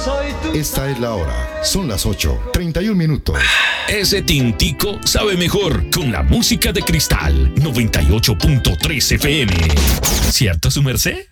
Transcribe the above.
Esta es la hora. Son las 8:31. Ese tintico sabe mejor con la música de Cristal 98.3 FM. ¿Cierto, su merced?